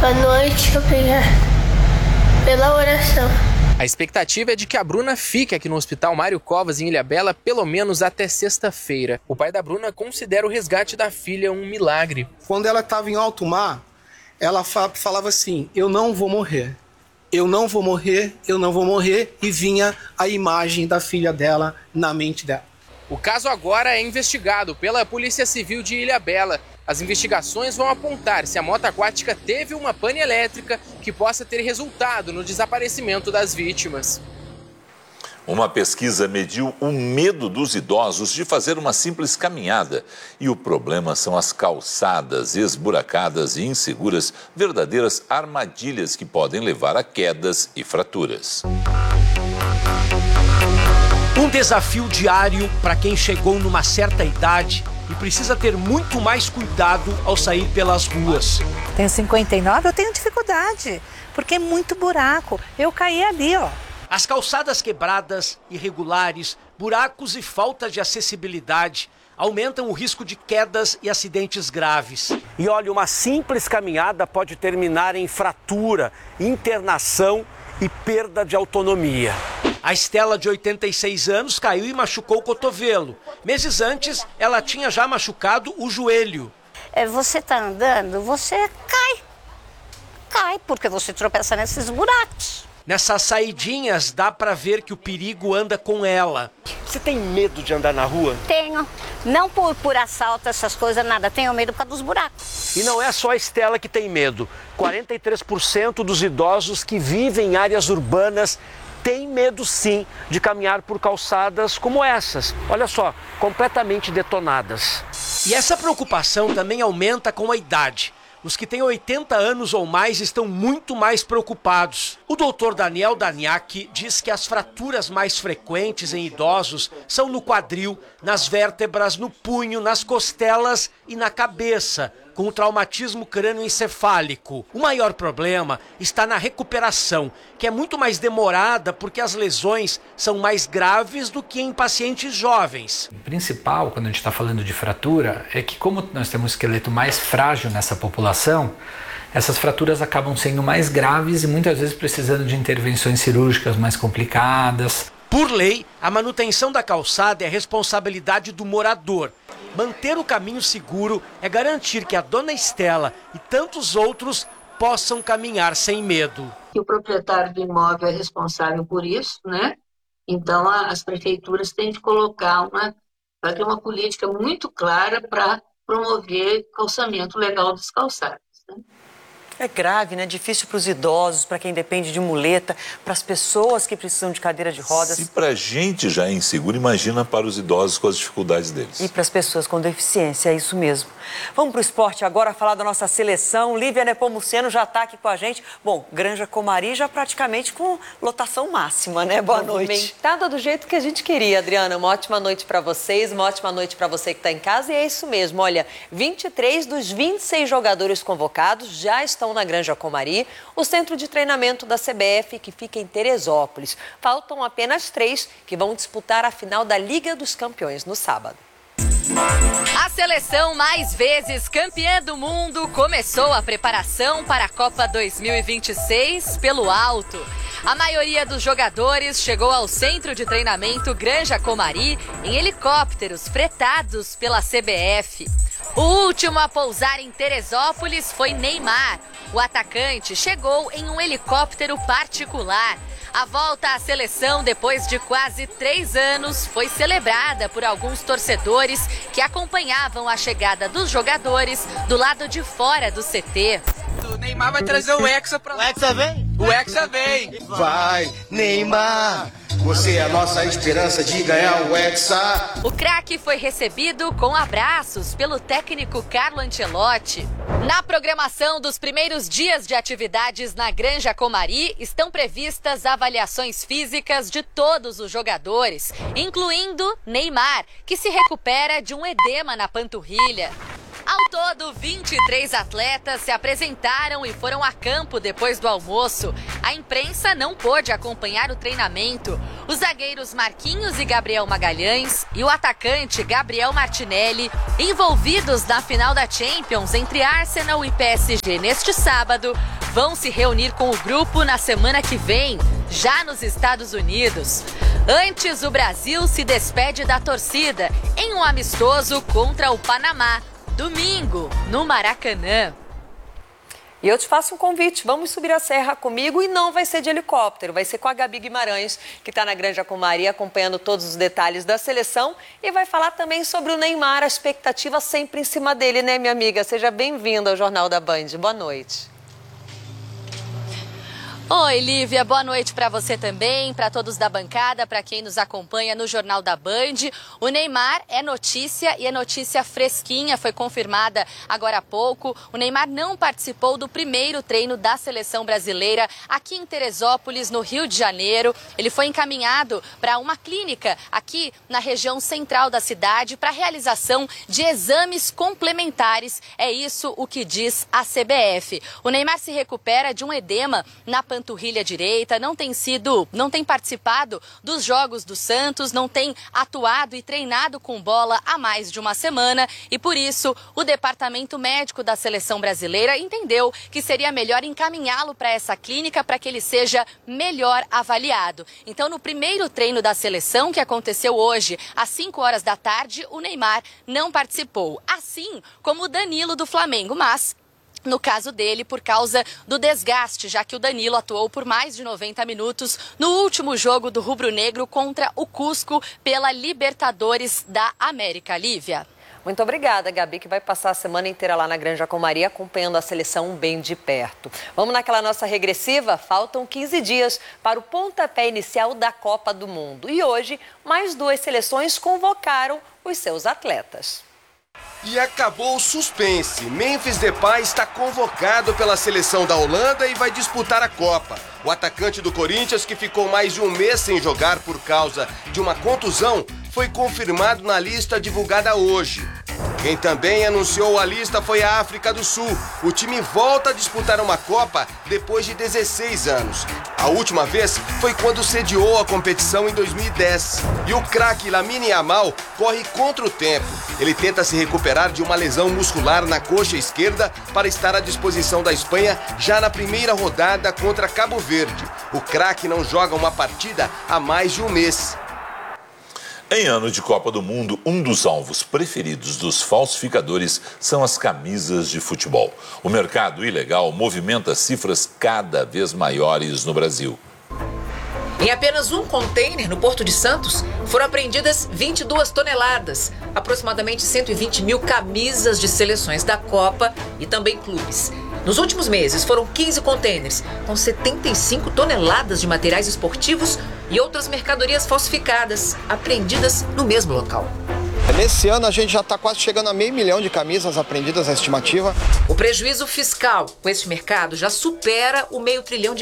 Boa noite, obrigado pela oração. A expectativa é de que a Bruna fique aqui no Hospital Mário Covas, em Ilhabela, pelo menos até sexta-feira. O pai da Bruna considera o resgate da filha um milagre. Quando ela estava em alto mar, ela falava assim, eu não vou morrer, eu não vou morrer, eu não vou morrer, e vinha a imagem da filha dela na mente dela. O caso agora é investigado pela Polícia Civil de Ilhabela. As investigações vão apontar se a moto aquática teve uma pane elétrica que possa ter resultado no desaparecimento das vítimas. Uma pesquisa mediu o medo dos idosos de fazer uma simples caminhada. E o problema são as calçadas esburacadas e inseguras, verdadeiras armadilhas que podem levar a quedas e fraturas. Um desafio diário para quem chegou numa certa idade e precisa ter muito mais cuidado ao sair pelas ruas. Tenho 59, eu tenho dificuldade, porque é muito buraco. Eu caí ali, ó. As calçadas quebradas, irregulares, buracos e falta de acessibilidade aumentam o risco de quedas e acidentes graves. E olha, uma simples caminhada pode terminar em fratura, internação e perda de autonomia. A Estela, de 86 anos, caiu e machucou o cotovelo. Meses antes, ela tinha já machucado o joelho. Você está andando, você cai, porque você tropeça nesses buracos. Nessas saidinhas, dá para ver que o perigo anda com ela. Você tem medo de andar na rua? Tenho. Não por assalto, essas coisas, nada. Tenho medo por causa dos buracos. E não é só a Estela que tem medo. 43% dos idosos que vivem em áreas urbanas têm medo, sim, de caminhar por calçadas como essas. Olha só, completamente detonadas. E essa preocupação também aumenta com a idade. Os que têm 80 anos ou mais estão muito mais preocupados. O doutor Daniel Daniak diz que as fraturas mais frequentes em idosos são no quadril, nas vértebras, no punho, nas costelas e na cabeça, com o traumatismo crânioencefálico. O maior problema está na recuperação, que é muito mais demorada porque as lesões são mais graves do que em pacientes jovens. O principal, quando a gente está falando de fratura, é que como nós temos um esqueleto mais frágil nessa população, essas fraturas acabam sendo mais graves e muitas vezes precisando de intervenções cirúrgicas mais complicadas. Por lei, a manutenção da calçada é responsabilidade do morador. Manter o caminho seguro é garantir que a dona Estela e tantos outros possam caminhar sem medo. O proprietário do imóvel é responsável por isso, né? Então as prefeituras têm de colocar vai ter uma política muito clara para promover calçamento legal dos calçados, né? É grave, né? Difícil para os idosos, para quem depende de muleta, para as pessoas que precisam de cadeira de rodas. Se para a gente já é inseguro, imagina para os idosos com as dificuldades deles. E para as pessoas com deficiência, é isso mesmo. Vamos para o esporte agora, falar da nossa seleção. Lívia Nepomuceno já está aqui com a gente. Bom, Granja Comari já praticamente com lotação máxima, né? Boa noite. Movimentada do jeito que a gente queria, Adriana. Uma ótima noite para vocês, uma ótima noite para você que está em casa. E é isso mesmo, olha, 23 dos 26 jogadores convocados já estão na Granja Comari, o centro de treinamento da CBF, que fica em Teresópolis. Faltam apenas 3 que vão disputar a final da Liga dos Campeões no sábado. A seleção mais vezes campeã do mundo começou a preparação para a Copa 2026 pelo alto. A maioria dos jogadores chegou ao centro de treinamento Granja Comari em helicópteros fretados pela CBF. O último a pousar em Teresópolis foi Neymar. O atacante chegou em um helicóptero particular. A volta à seleção, depois de quase 3 anos, foi celebrada por alguns torcedores que acompanhavam a chegada dos jogadores do lado de fora do CT. O Neymar vai trazer o Hexa pra lá. O Hexa vem? O Hexa vem. Vai, Neymar! Você é a nossa esperança de ganhar o Hexa. O craque foi recebido com abraços pelo técnico Carlo Ancelotti. Na programação dos primeiros dias de atividades na Granja Comari, estão previstas avaliações físicas de todos os jogadores, incluindo Neymar, que se recupera de um edema na panturrilha. Ao todo, 23 atletas se apresentaram e foram a campo depois do almoço. A imprensa não pôde acompanhar o treinamento. Os zagueiros Marquinhos e Gabriel Magalhães e o atacante Gabriel Martinelli, envolvidos na final da Champions entre Arsenal e PSG neste sábado, vão se reunir com o grupo na semana que vem, já nos Estados Unidos. Antes, o Brasil se despede da torcida em um amistoso contra o Panamá, domingo, no Maracanã. E eu te faço um convite, vamos subir a serra comigo e não vai ser de helicóptero, vai ser com a Gabi Guimarães, que está na Granja Comari acompanhando todos os detalhes da seleção e vai falar também sobre o Neymar, a expectativa sempre em cima dele, né, minha amiga? Seja bem-vinda ao Jornal da Band. Boa noite. Oi, Lívia, boa noite para você também, para todos da bancada, para quem nos acompanha no Jornal da Band. O Neymar é notícia e é notícia fresquinha, foi confirmada agora há pouco. O Neymar não participou do primeiro treino da seleção brasileira aqui em Teresópolis, no Rio de Janeiro. Ele foi encaminhado para uma clínica aqui na região central da cidade para realização de exames complementares. É isso o que diz a CBF. O Neymar se recupera de um edema na panturrilha direita, não tem participado dos jogos do Santos, não tem atuado e treinado com bola há mais de uma semana e por isso o departamento médico da seleção brasileira entendeu que seria melhor encaminhá-lo para essa clínica para que ele seja melhor avaliado. Então, no primeiro treino da seleção, que aconteceu hoje às 5 horas da tarde, o Neymar não participou, assim como o Danilo do Flamengo, mas no caso dele, por causa do desgaste, já que o Danilo atuou por mais de 90 minutos no último jogo do rubro-negro contra o Cusco pela Libertadores da América. Lívia. Muito obrigada, Gabi, que vai passar a semana inteira lá na Granja Comari acompanhando a seleção bem de perto. Vamos naquela nossa regressiva? Faltam 15 dias para o pontapé inicial da Copa do Mundo. E hoje, mais 2 seleções convocaram os seus atletas. E acabou o suspense. Memphis Depay está convocado pela seleção da Holanda e vai disputar a Copa. O atacante do Corinthians, que ficou mais de um mês sem jogar por causa de uma contusão, foi confirmado na lista divulgada hoje. Quem também anunciou a lista foi a África do Sul. O time volta a disputar uma Copa depois de 16 anos. A última vez foi quando sediou a competição em 2010. E o craque Lamine Yamal corre contra o tempo. Ele tenta se recuperar de uma lesão muscular na coxa esquerda para estar à disposição da Espanha já na primeira rodada contra Cabo Verde. O craque não joga uma partida há mais de um mês. Em ano de Copa do Mundo, um dos alvos preferidos dos falsificadores são as camisas de futebol. O mercado ilegal movimenta cifras cada vez maiores no Brasil. Em apenas um container no Porto de Santos, foram apreendidas 22 toneladas, aproximadamente 120 mil camisas de seleções da Copa e também clubes. Nos últimos meses, foram 15 containers, com 75 toneladas de materiais esportivos e outras mercadorias falsificadas, apreendidas no mesmo local. Nesse ano, a gente já está quase chegando a 500 mil de camisas apreendidas, a estimativa. O prejuízo fiscal com este mercado já supera o R$500 bilhão,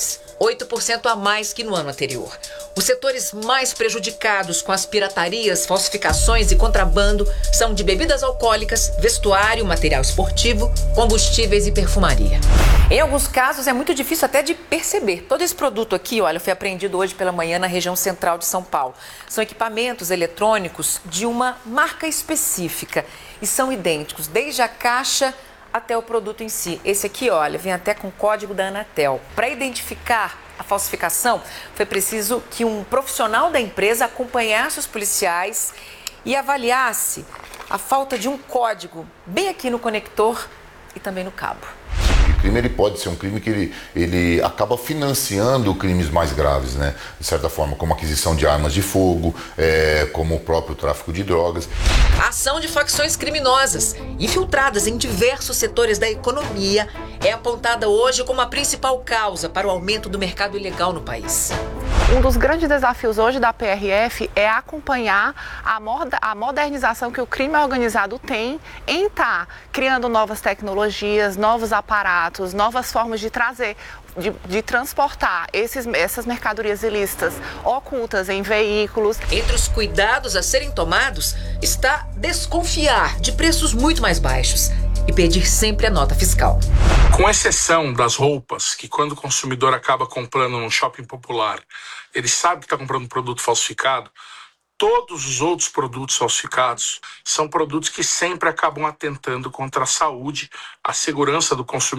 8% a mais que no ano anterior. Os setores mais prejudicados com as piratarias, falsificações e contrabando são de bebidas alcoólicas, vestuário, material esportivo, combustíveis e perfumaria. Em alguns casos é muito difícil até de perceber. Todo esse produto aqui, olha, foi apreendido hoje pela manhã na região central de São Paulo. São equipamentos eletrônicos de uma marca específica e são idênticos, desde a caixa até o produto em si. Esse aqui, olha, vem até com o código da Anatel. Para identificar a falsificação, foi preciso que um profissional da empresa acompanhasse os policiais e avaliasse a falta de um código bem aqui no conector e também no cabo. O crime ele pode ser um crime que ele acaba financiando crimes mais graves, né? De certa forma, como aquisição de armas de fogo, como o próprio tráfico de drogas. A ação de facções criminosas, infiltradas em diversos setores da economia, é apontada hoje como a principal causa para o aumento do mercado ilegal no país. Um dos grandes desafios hoje da PRF é acompanhar a modernização que o crime organizado tem em estar criando novas tecnologias, novos aparatos, novas formas de trazer, de transportar essas mercadorias ilícitas ocultas em veículos. Entre os cuidados a serem tomados está desconfiar de preços muito mais baixos e pedir sempre a nota fiscal. Com exceção das roupas, que quando o consumidor acaba comprando num shopping popular, ele sabe que está comprando um produto falsificado, todos os outros produtos falsificados são produtos que sempre acabam atentando contra a saúde, a segurança do consumidor.